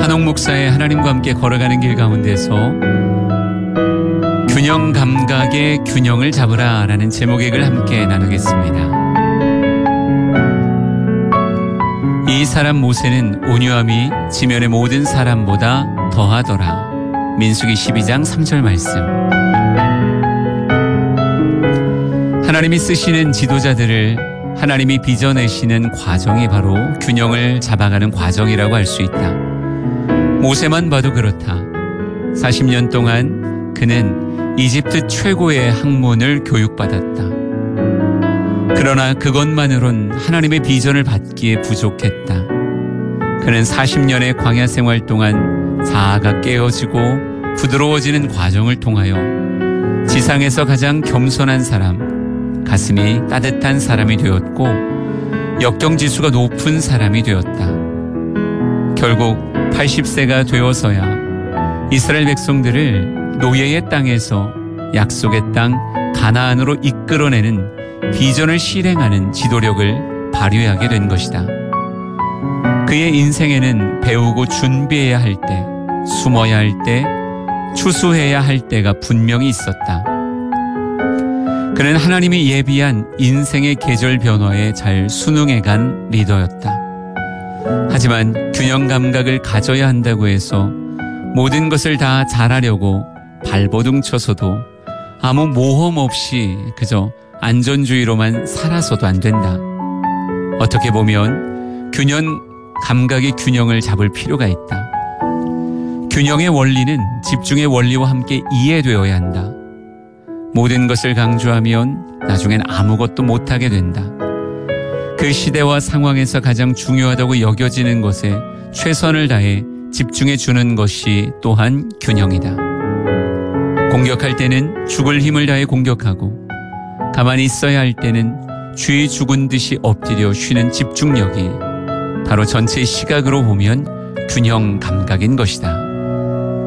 한옥 목사의 하나님과 함께 걸어가는 길 가운데서 균형 감각의 균형을 잡으라 라는 제목의 글 함께 나누겠습니다. 이 사람 모세는 온유함이 지면의 모든 사람보다 더하더라. 민수기 12장 3절 말씀. 하나님이 쓰시는 지도자들을 하나님이 빚어내시는 과정이 바로 균형을 잡아가는 과정이라고 할 수 있다. 모세만 봐도 그렇다. 40년 동안 그는 이집트 최고의 학문을 교육받았다. 그러나 그것만으론 하나님의 비전을 받기에 부족했다. 그는 40년의 광야 생활 동안 자아가 깨어지고 부드러워지는 과정을 통하여 지상에서 가장 겸손한 사람, 가슴이 따뜻한 사람이 되었고 역경지수가 높은 사람이 되었다. 결국 80세가 되어서야 이스라엘 백성들을 노예의 땅에서 약속의 땅 가나안으로 이끌어내는 비전을 실행하는 지도력을 발휘하게 된 것이다. 그의 인생에는 배우고 준비해야 할 때, 숨어야 할 때, 추수해야 할 때가 분명히 있었다. 그는 하나님이 예비한 인생의 계절 변화에 잘 순응해간 리더였다. 하지만 균형 감각을 가져야 한다고 해서 모든 것을 다 잘하려고 발버둥 쳐서도 아무 모험 없이 그저 안전주의로만 살아서도 안 된다. 어떻게 보면 균형 감각의 균형을 잡을 필요가 있다. 균형의 원리는 집중의 원리와 함께 이해되어야 한다. 모든 것을 강조하면 나중엔 아무것도 못하게 된다. 그 시대와 상황에서 가장 중요하다고 여겨지는 것에 최선을 다해 집중해 주는 것이 또한 균형이다. 공격할 때는 죽을 힘을 다해 공격하고 가만히 있어야 할 때는 쥐 죽은 듯이 엎드려 쉬는 집중력이 바로 전체 시각으로 보면 균형 감각인 것이다.